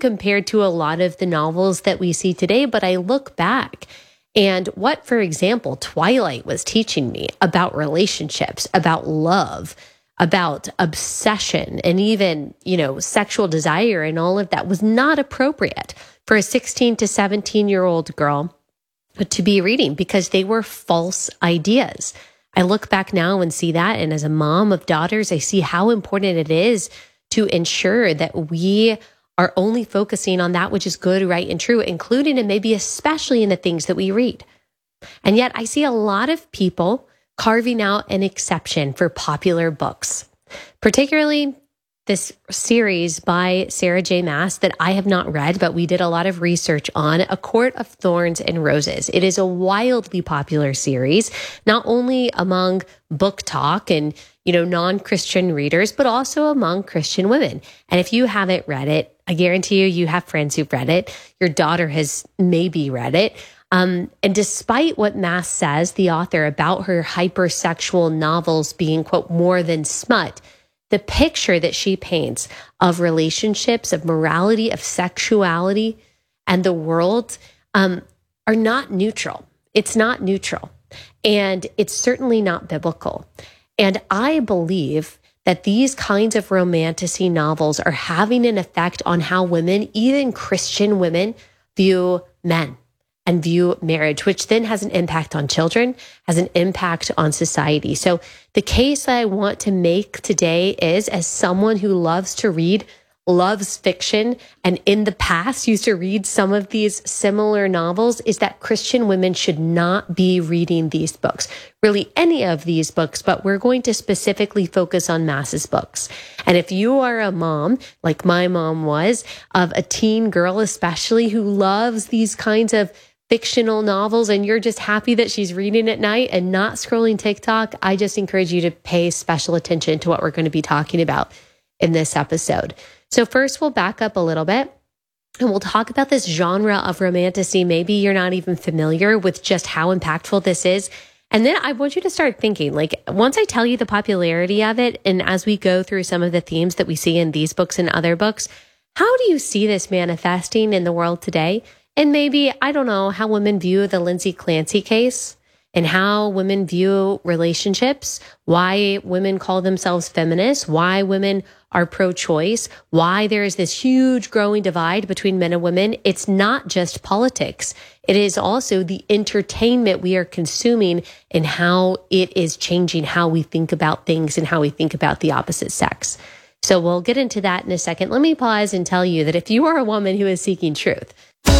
compared to a lot of the novels that we see today. But I look back and what, for example, Twilight was teaching me about relationships, about love, about obsession, and even, sexual desire and all of that was not appropriate for a 16 to 17-year-old girl to be reading because they were false ideas. I look back now and see that. And as a mom of daughters, I see how important it is to ensure that we are only focusing on that which is good, right, and true, including and maybe especially in the things that we read. And yet I see a lot of people carving out an exception for popular books, particularly this series by Sarah J. Maas that I have not read, but we did a lot of research on, A Court of Thorns and Roses. It is a wildly popular series, not only among book talk and, non-Christian readers, but also among Christian women. And if you haven't read it, I guarantee you have friends who've read it. Your daughter has maybe read it. And despite what Maas says, the author, about her hypersexual novels being, quote, more than smut, the picture that she paints of relationships, of morality, of sexuality, and the world are not neutral. It's not neutral. And it's certainly not biblical. And I believe that these kinds of romantasy novels are having an effect on how women, even Christian women, view men and view marriage, which then has an impact on children, has an impact on society. So the case that I want to make today is, as someone who loves to read, loves fiction, and in the past used to read some of these similar novels, is that Christian women should not be reading these books, really any of these books, but we're going to specifically focus on Maas's books. And if you are a mom, like my mom was, of a teen girl especially, who loves these kinds of fictional novels, and you're just happy that she's reading at night and not scrolling TikTok, I just encourage you to pay special attention to what we're going to be talking about in this episode. So first, we'll back up a little bit and we'll talk about this genre of romantasy. Maybe you're not even familiar with just how impactful this is. And then I want you to start thinking, like, once I tell you the popularity of it, and as we go through some of the themes that we see in these books and other books, how do you see this manifesting in the world today? And maybe, I don't know, how women view the Lindsay Clancy case and how women view relationships, why women call themselves feminists, why women are pro-choice, why there is this huge growing divide between men and women. It's not just politics. It is also the entertainment we are consuming and how it is changing how we think about things and how we think about the opposite sex. So we'll get into that in a second. Let me pause and tell you that if you are a woman who is seeking truth,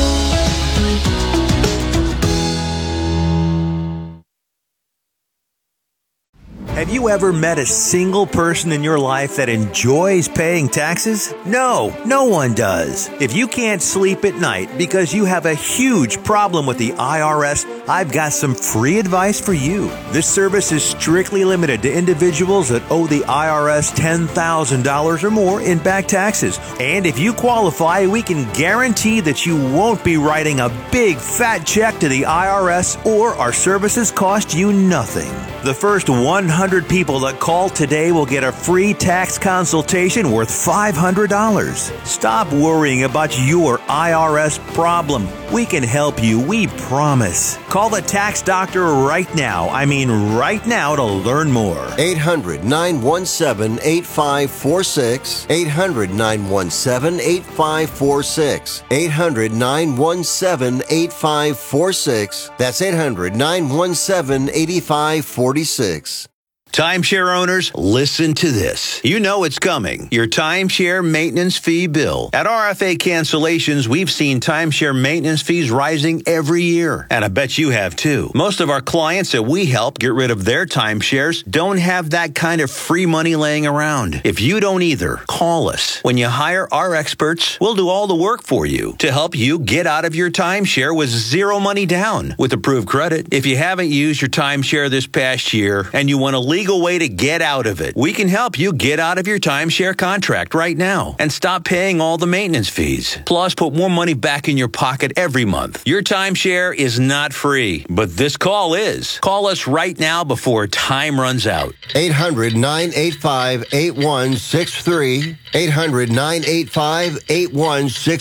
have you ever met a single person in your life that enjoys paying taxes? No, no one does. If you can't sleep at night because you have a huge problem with the IRS, I've got some free advice for you. This service is strictly limited to individuals that owe the IRS $10,000 or more in back taxes. And if you qualify, we can guarantee that you won't be writing a big fat check to the IRS, or our services cost you nothing. The first 100 people that call today will get a free tax consultation worth $500. Stop worrying about your IRS problem. We can help you, we promise. Call the tax doctor right now. I mean right now, to learn more. 800-917-8546. 800-917-8546. 800-917-8546. That's 800-917-8546. Timeshare owners, listen to this. You know it's coming. Your timeshare maintenance fee bill. At RFA Cancellations, we've seen timeshare maintenance fees rising every year. And I bet you have too. Most of our clients that we help get rid of their timeshares don't have that kind of free money laying around. If you don't either, call us. When you hire our experts, we'll do all the work for you to help you get out of your timeshare with zero money down with approved credit. If you haven't used your timeshare this past year and you want to legal way to get out of it, we can help you get out of your timeshare contract right now and stop paying all the maintenance fees. Plus, put more money back in your pocket every month. Your timeshare is not free, but this call is. Call us right now before time runs out. 800-985-8163. 800-985-8163.